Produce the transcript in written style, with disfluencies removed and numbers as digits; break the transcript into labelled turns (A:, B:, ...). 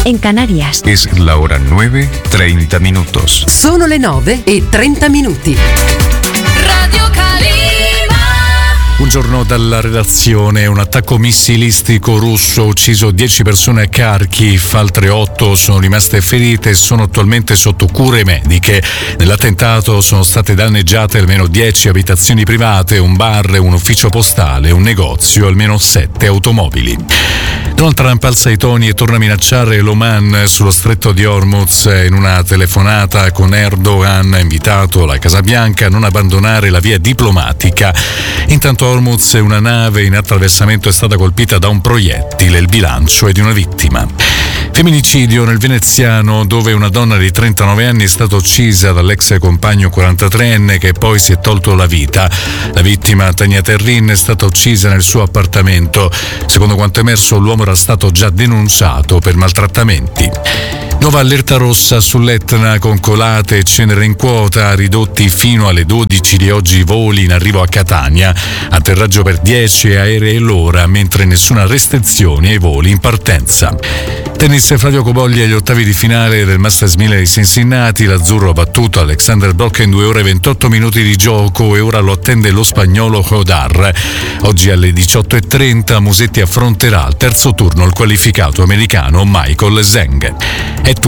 A: en Canarias.
B: Es la hora 9:30 minutos.
C: Sono le 9:30.
D: Radio Calima.
E: Buongiorno dalla redazione. Un attacco missilistico russo ha ucciso 10 persone a Kharkiv, altre 8 sono rimaste ferite e sono attualmente sotto cure mediche. Nell'attentato sono state danneggiate almeno 10 abitazioni private, un bar, un ufficio postale, un negozio, almeno 7 automobili. Donald Trump alza i toni e torna a minacciare l'Oman sullo stretto di Hormuz. In una telefonata con Erdogan ha invitato la Casa Bianca a non abbandonare la via diplomatica. Intanto a Hormuz una nave in attraversamento è stata colpita da un proiettile, il bilancio è di una vittima. Femminicidio nel veneziano, dove una donna di 39 anni è stata uccisa dall'ex compagno 43enne che poi si è tolto la vita. La vittima, Tania Terrin, è stata uccisa nel suo appartamento. Secondo quanto emerso, l'uomo era stato già denunciato per maltrattamenti. Nuova allerta rossa sull'Etna con colate e cenere in quota, ridotti fino alle 12 di oggi i voli in arrivo a Catania, atterraggio per 10 aerei l'ora, mentre nessuna restrizione ai voli in partenza. Tennis, Flavio Cobolli agli ottavi di finale del Masters 1000 di Cincinnati, l'azzurro ha battuto Alexander Brock in 2 ore e 28 minuti di gioco e ora lo attende lo spagnolo Hodar. Oggi alle 18:30 Musetti affronterà al terzo turno il qualificato americano Michael Zheng. È